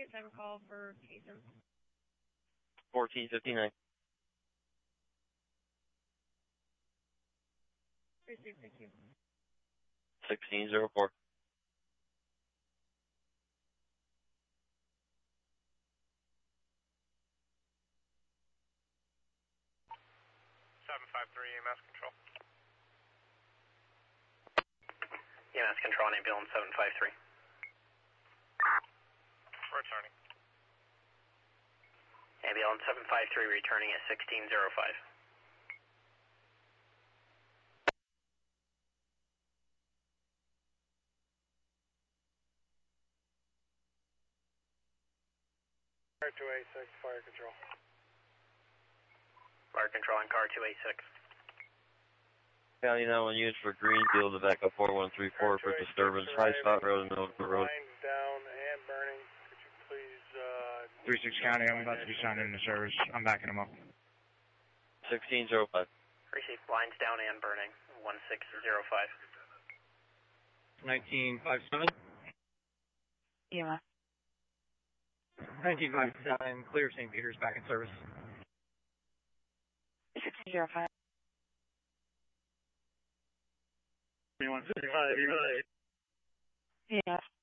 ticket 7 call for Jason. 1459. Received, thank you. 1604. EMS control. EMS control on ambulance 753. Returning. Ambulance 753 returning at 1605. Car 286, fire control. Fire control on car 286. County 911 units for Greenfield to back up 4134 for disturbance. High spot road and Middle Road. Lines down and burning. Could you please... 36 County, I'm about to be signed into service. I'm backing them up. 1605. Received lines down and burning 1605. 1957. EMS. 1957, clear St. Peter's, back in service. 1605. 2155, EMS.